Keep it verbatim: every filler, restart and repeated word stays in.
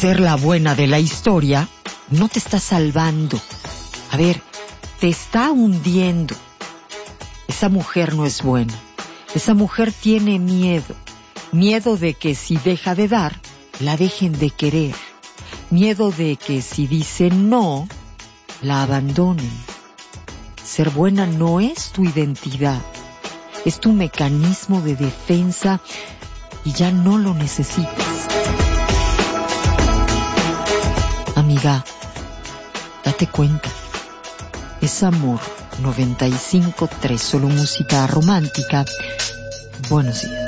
ser la buena de la historia no te está salvando. A ver, te está hundiendo. Esa mujer no es buena. Esa mujer tiene miedo. Miedo de que si deja de dar, la dejen de querer. Miedo de que si dice no, la abandonen. Ser buena no es tu identidad. Es tu mecanismo de defensa y ya no lo necesitas. Amiga, date cuenta. Es Amor noventa y cinco punto tres, solo música romántica. Buenos días.